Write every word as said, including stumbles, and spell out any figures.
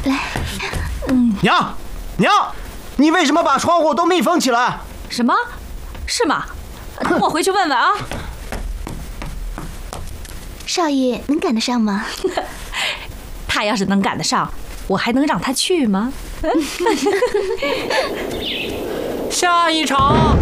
来，嗯。 娘，娘，你为什么把窗户都密封起来？ 什么？是吗？等我回去问问啊。 少爷能赶得上吗？ 他要是能赶得上，我还能让他去吗？ 下一场